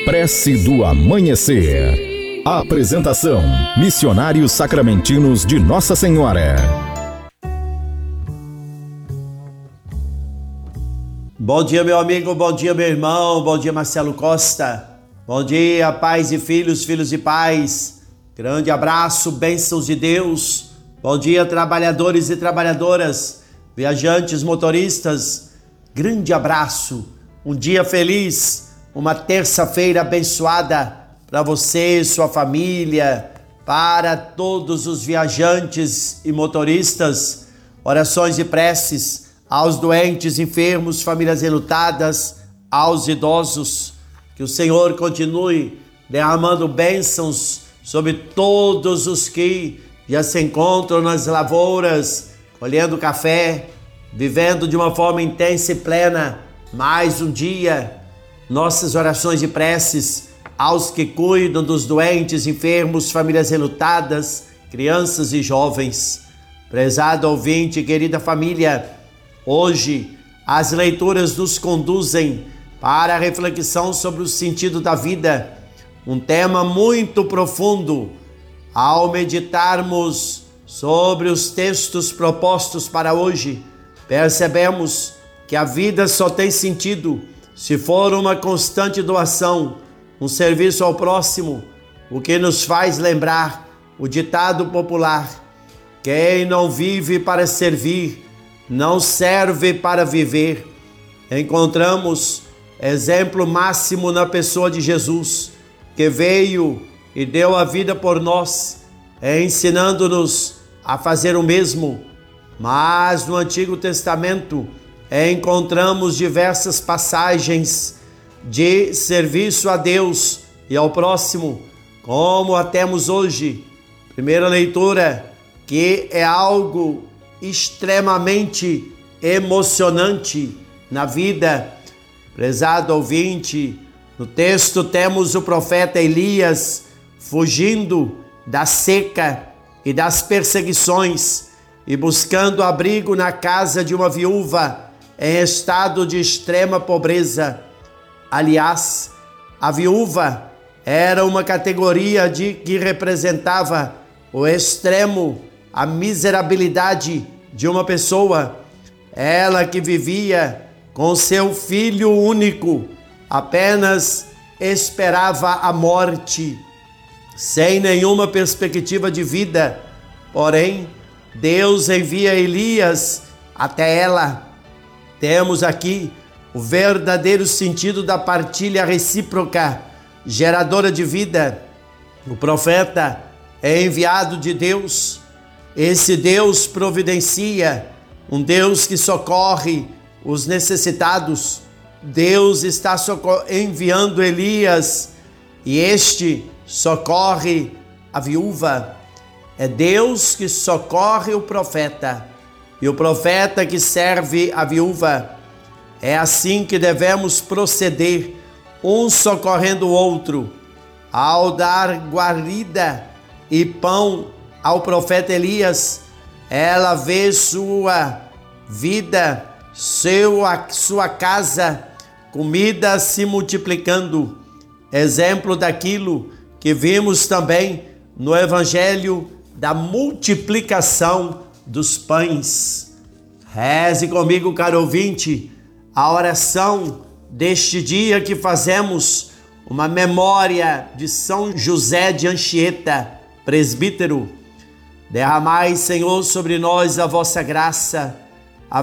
Prece do Amanhecer. Apresentação: Missionários Sacramentinos de Nossa Senhora. Bom dia, meu amigo, bom dia, meu irmão, bom dia, Marcelo Costa. Bom dia, pais e filhos, filhos e pais. Grande abraço, bênçãos de Deus. Bom dia, trabalhadores e trabalhadoras, viajantes, motoristas. Grande abraço, um dia feliz, uma terça-feira abençoada para você, sua família, para todos os viajantes e motoristas. Orações e preces aos doentes, enfermos, famílias enlutadas, aos idosos. Que o Senhor continue derramando bênçãos sobre todos os que já se encontram nas lavouras, colhendo café, vivendo de uma forma intensa e plena mais um dia. Nossas orações e preces aos que cuidam dos doentes, enfermos, famílias enlutadas, crianças e jovens. Prezado ouvinte, querida família, hoje as leituras nos conduzem para a reflexão sobre o sentido da vida, um tema muito profundo. Ao meditarmos sobre os textos propostos para hoje, percebemos que a vida só tem sentido se for uma constante doação, um serviço ao próximo, o que nos faz lembrar o ditado popular: quem não vive para servir, não serve para viver. Encontramos exemplo máximo na pessoa de Jesus, que veio e deu a vida por nós, ensinando-nos a fazer o mesmo. Mas no Antigo Testamento encontramos diversas passagens de serviço a Deus e ao próximo, como a temos hoje. Primeira leitura, que é algo extremamente emocionante na vida. Prezado ouvinte, no texto temos o profeta Elias fugindo da seca e das perseguições e buscando abrigo na casa de uma viúva em estado de extrema pobreza. Aliás, a viúva era uma categoria que representava o extremo, a miserabilidade de uma pessoa. Ela que vivia com seu filho único, apenas esperava a morte, sem nenhuma perspectiva de vida. Porém, Deus envia Elias até ela. Temos aqui o verdadeiro sentido da partilha recíproca, geradora de vida. O profeta é enviado de Deus. Esse Deus providencia, um Deus que socorre os necessitados. Deus está enviando Elias e este socorre a viúva. É Deus que socorre o profeta e o profeta que serve a viúva. É assim que devemos proceder, um socorrendo o outro. Ao dar guarida e pão ao profeta Elias, ela vê sua vida, sua casa, comida se multiplicando. Exemplo daquilo que vimos também no Evangelho da multiplicação dos pães. Reze comigo, caro ouvinte, a oração deste dia que fazemos uma memória de São José de Anchieta, presbítero. Derramai, Senhor, sobre nós a vossa graça,